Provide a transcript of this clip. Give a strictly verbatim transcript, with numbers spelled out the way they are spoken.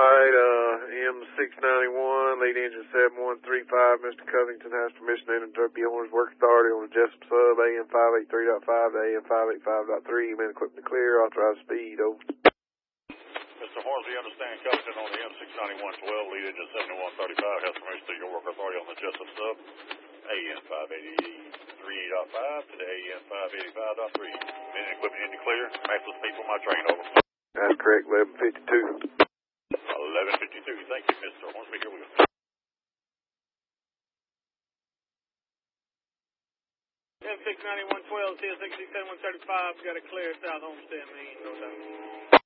Alright, uh, M six ninety-one, lead engine seven one three five, Mister Covington has permission to enter Turbulence work authority on the Jessup sub, A M five eighty-three point five to A M five eighty-five point three, man equipment clear, authorized speed, over. Mister Hornsby, understand Covington on the M six ninety-one twelve, lead engine seventy-one thirty-five, has permission to your work authority on the Jessup sub, A M five eighty-three point five to the A M five eighty-five point three. Man equipment in the clear, master speed for my train, over. That's correct, eleven fifty-two. eleven fifty-two, thank you, Mister Hornsby, here we go. M six ninety-one twelve, C S X seventy-one thirty-five, got a clear South Homestead, Maine, no doubt.